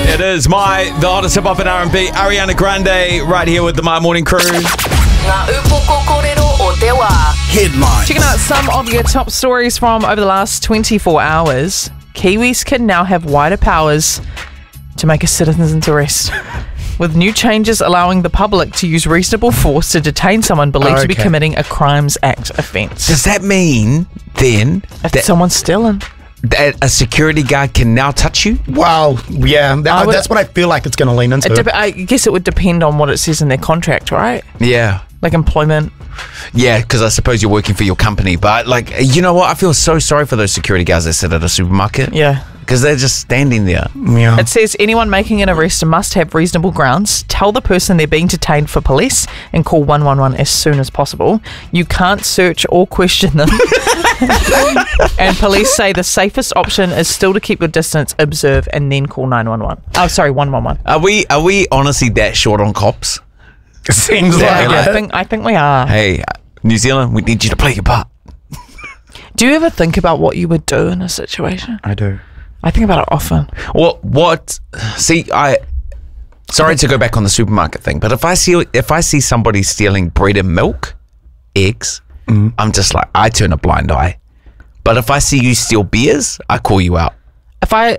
It is the hottest hip hop and R&B, Ariana Grande, right here with the My Morning Crew. Headline. Checking out some of your top stories from over the last 24 hours. Kiwis can now have wider powers to make a citizen's arrest, with new changes allowing the public to use reasonable force to detain someone believed to be committing a Crimes Act offence. Does that mean then If someone's stealing? that a security guard can now touch you? Well, yeah, that's what I feel like it's going to lean into. I guess it would depend on what it says in their contract, right? Yeah. Like employment. Yeah, because I suppose you're working for your company. But, like, you know what? I feel so sorry for those security guards that sit at a supermarket. Yeah. Because they're just standing there. Yeah. It says anyone making an arrest must have reasonable grounds, tell the person they're being detained for police, and call 111 as soon as possible. You can't search or question them. And police say the safest option is still to keep your distance, observe, and then call 911. Oh, sorry, 111. Are we honestly that short on cops? Seems Yeah, like like- I think we are. Hey, New Zealand, we need you to play your part. Do you ever think about what you would do in a situation? I do. I think about it often. Sorry to go back on the supermarket thing, but if I see somebody stealing bread and milk, eggs, I'm just like, I turn a blind eye. But if I see you steal beers, I call you out. If I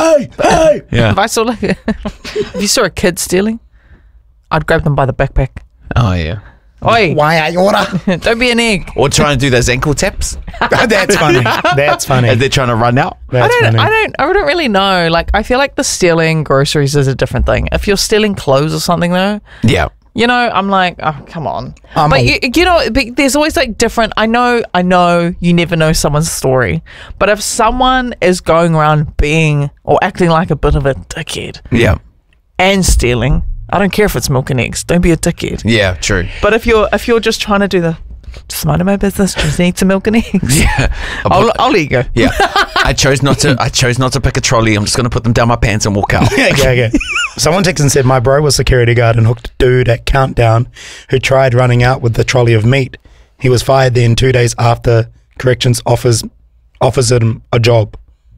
saw if you saw a kid stealing, I'd grab them by the backpack. Oh yeah. Oi, Why I order? don't be an egg. Or trying to do those ankle taps That's funny. That's funny. as they're trying to run out. That's funny. I don't really know. Like, I feel like the stealing groceries is a different thing. If you're stealing clothes or something, though, Yeah. you know, I'm like, oh, come on. I'm But a- you know, but there's always like different. I know. You never know someone's story. But if someone is going around being or acting like a bit of a dickhead Yeah. and stealing, I don't care if it's milk and eggs. Don't be a dickhead. Yeah. True. But if you're just trying to do the just minding my business, just need some milk and eggs. Yeah. I'll let you go. Yeah. I chose not to pick a trolley. I'm just going to put them down my pants and walk out. Okay. Someone texted and said, my bro was security guard and hooked a dude at Countdown who tried running out with the trolley of meat. He was fired then 2 days after corrections offers him a job.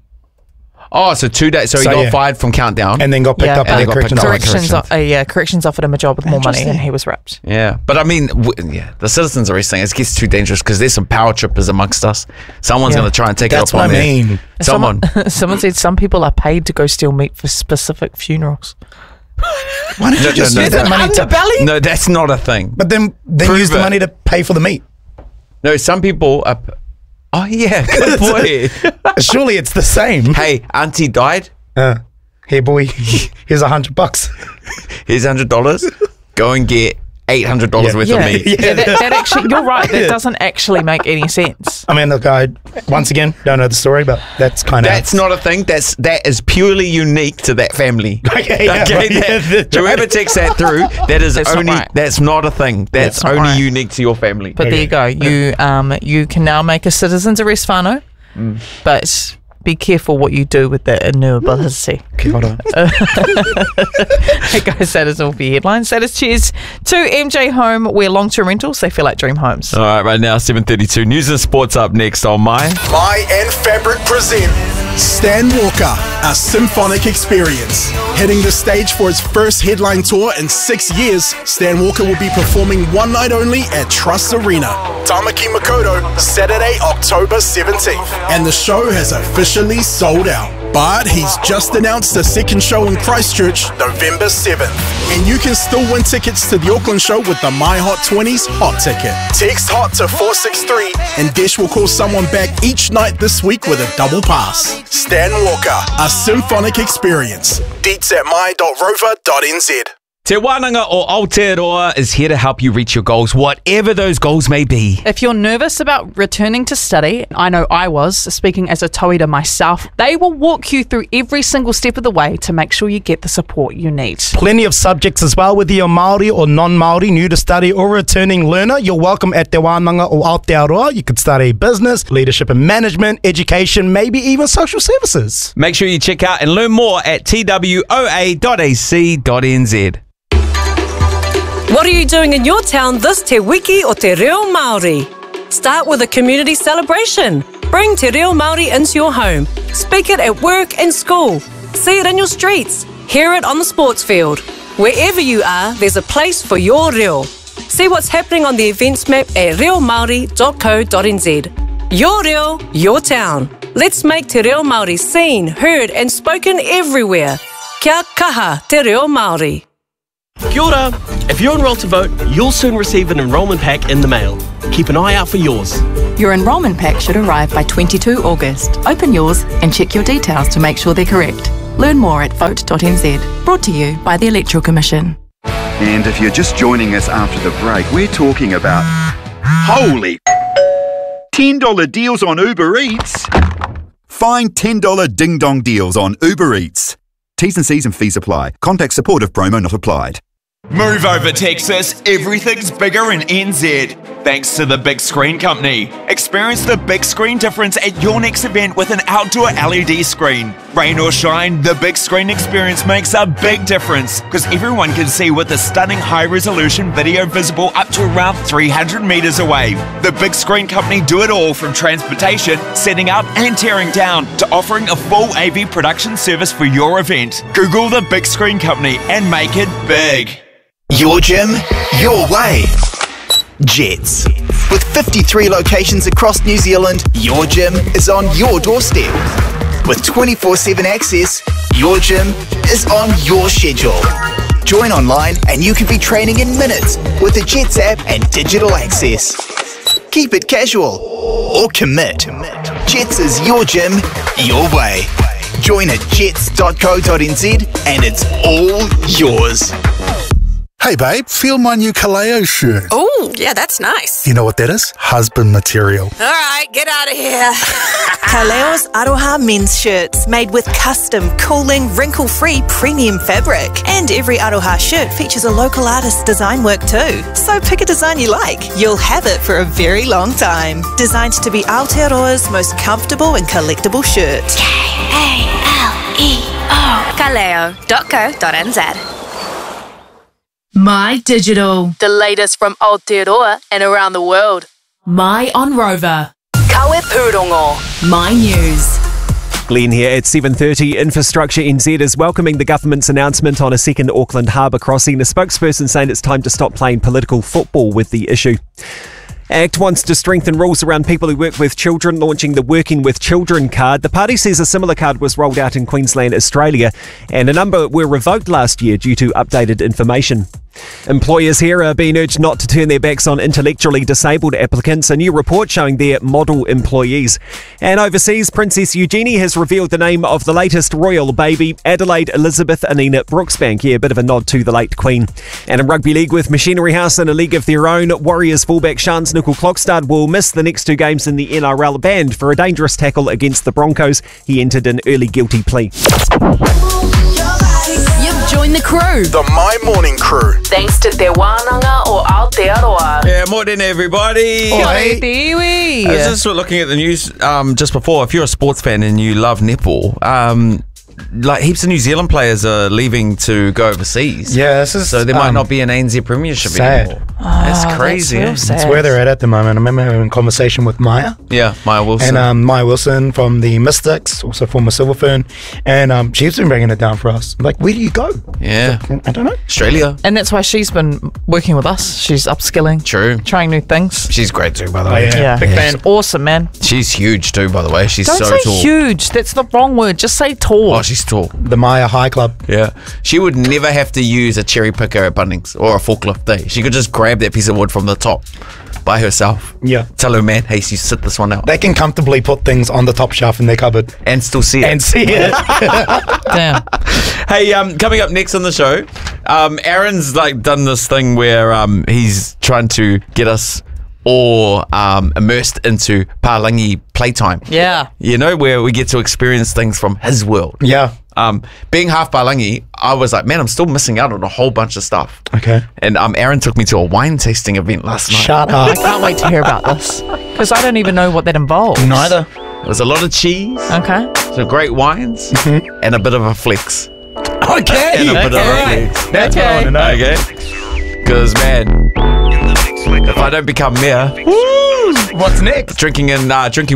Oh, so 2 days. So he got fired from Countdown. And then got picked Yeah. up And by they the got picked corrections up. officer. Corrections offered him a job with more money, and Interesting. he was ripped. Yeah, but I mean, the citizens arrest thing, it gets too dangerous because there's some power trippers amongst us. Someone's Yeah. going to try and take That's it up what on I there. mean. Someone. Someone said some people are paid to go steal meat for specific funerals. Why don't you just use that money to... Underbelly? No, that's not a thing. But then Prove use the it. money to pay for the meat. No, some people are... Oh, yeah, good boy. Surely it's the same. Hey, auntie died. Hey, boy, here's $100. Here's $100. Go and get $800 worth of meat. Yeah, that actually, you're right. That doesn't actually make any sense. I mean, look, I, once again, don't know the story, but that's kind of... That's not a thing. That is purely unique to that family. Okay, yeah, right, yeah, that's whoever right. takes that through, that's not a thing. That's That's not only right. unique to your family. But there you go. You can now make a citizen's arrest, whānau. But be careful what you do with that innuability. Okay, hold on. Hey guys, that is all for your headlines. That is cheers to MJ Home, where long-term rentals, they feel like dream homes. All right now, 7:32. News and sports up next on My and Fabric present Stan Walker, a symphonic experience. Hitting the stage for his first headline tour in 6 years, Stan Walker will be performing one night only at Trust Arena, Tamaki Makaurau, Saturday, October 17th. And the show has officially sold out. But he's just announced a second show in Christchurch, November 7th. And you can still win tickets to the Auckland show with the My Hot 20s Hot Ticket. Text HOT to 463 and Desh will call someone back each night this week with a double pass. Stan Walker, a symphonic experience. Deets at my.rover.nz. Te Wānanga o Aotearoa is here to help you reach your goals, whatever those goals may be. If you're nervous about returning to study, I know I was, speaking as a tauira myself, they will walk you through every single step of the way to make sure you get the support you need. Plenty of subjects as well, whether you're Māori or non-Māori, new to study or returning learner. You're welcome at Te Wānanga o Aotearoa. You could study business, leadership and management, education, maybe even social services. Make sure you check out and learn more at twoa.ac.nz. What are you doing in your town this Te Wiki o Te Reo Māori? Start with a community celebration. Bring Te Reo Māori into your home. Speak it at work and school. See it in your streets. Hear it on the sports field. Wherever you are, there's a place for your reo. See what's happening on the events map at reomauri.co.nz. Your reo, your town. Let's make Te Reo Māori seen, heard and spoken everywhere. Kia kaha Te Reo Māori. Kia ora. If you're enrolled to vote, you'll soon receive an enrolment pack in the mail. Keep an eye out for yours. Your enrolment pack should arrive by 22 August. Open yours and check your details to make sure they're correct. Learn more at vote.nz. Brought to you by the Electoral Commission. And if you're just joining us after the break, we're talking about holy $10 deals on Uber Eats. Find $10 ding-dong deals on Uber Eats. T's and C's and fees apply. Contact support if promo not applied. Move over, Texas. Everything's bigger in NZ. Thanks to the Big Screen Company. Experience the big screen difference at your next event with an outdoor LED screen. Rain or shine, the big screen experience makes a big difference because everyone can see with the stunning high-resolution video visible up to around 300 meters away. The Big Screen Company do it all from transportation, setting up and tearing down to offering a full AV production service for your event. Google the Big Screen Company and make it big. Your gym, your way. Jets. With 53 locations across New Zealand, your gym is on your doorstep. With 24/7 access, your gym is on your schedule. Join online and you can be training in minutes with the Jets app and digital access. Keep it casual or commit. Jets is your gym, your way. Join at jets.co.nz and it's all yours. Hey babe, feel my new Kaleo shirt. Oh, yeah, that's nice. You know what that is? Husband material. All right, get out of here. Kaleo's Aroha men's shirts made with custom, cooling, wrinkle-free premium fabric. And every Aroha shirt features a local artist's design work too. So pick a design you like. You'll have it for a very long time. Designed to be Aotearoa's most comfortable and collectible shirt. Kaleo. Kaleo.co.nz. My Digital, the latest from Aotearoa and around the world. My on Rover. Kawe Pūrongo. My News. Glenn here at 7:30. Infrastructure NZ is welcoming the government's announcement on a second Auckland harbour crossing. The spokesperson saying it's time to stop playing political football with the issue. ACT wants to strengthen rules around people who work with children, launching the Working with Children card. The party says a similar card was rolled out in Queensland, Australia, and a number were revoked last year due to updated information. Employers here are being urged not to turn their backs on intellectually disabled applicants. A new report showing their model employees. And overseas, Princess Eugenie has revealed the name of the latest royal baby, Adelaide Elizabeth Anina Brooksbank. Yeah, a bit of a nod to the late Queen. And in rugby league with Machinery House in a league of their own, Warriors fullback Shans Nickel-Klokstad will miss the next two games in the NRL, banned for a dangerous tackle against the Broncos. He entered an early guilty plea. Join the crew. The My Morning Crew. Thanks to Te Wānanga o Aotearoa. Yeah, morning everybody. Oi, Tiwi. I was just looking at the news just before. If you're a sports fan and you love netball, like heaps of New Zealand players are leaving to go overseas. Yeah, this is so there might not be an ANZ Premiership sad. anymore. That's crazy. That's That's where they're at the moment. I remember having a conversation with Maya. Yeah, Maya Wilson. And Maya Wilson from the Mystics, also former Silver Fern. And she's been bringing it down for us. Like, where do you go? Yeah. I don't know. Australia. And that's why she's been working with us. She's upskilling. True. Trying new things. She's great too, by the way. Yeah. Big fan. She's awesome, man. She's huge too, by the way. She's Don't so say tall. huge. That's the wrong word. Just say tall. Oh, she's tall. The Maya High Club. Yeah. She would never have to use a cherry picker at Bunnings or a forklift. She could just grab that piece of wood from the top by herself. Yeah. Tell her, man, hey, you sit this one out. They can comfortably put things on the top shelf in their cupboard. And still see it. And see it. Damn. Hey, coming up next on the show, Aaron's like done this thing where he's trying to get us all immersed into Palangi playtime. Yeah. You know, where we get to experience things from his world. Yeah. Being half Palangi, I was like, man, I'm still missing out on a whole bunch of stuff. Okay. And Aaron took me to a wine tasting event last night. Shut I up. can't wait to hear about this because I don't even know what that involves. Neither. It was a lot of cheese, Okay. some great wines, and a bit of a flex. Okay. And a bit of a Okay. flex. That's what I want to know. Okay. Because, man, if I don't become mayor, What's next? drinking